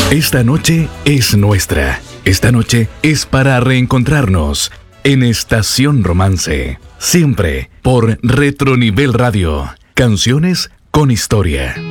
Esta noche es nuestra. Esta noche es para reencontrarnos en Estación Romance. Siempre por Retronivel Radio. Canciones con historia.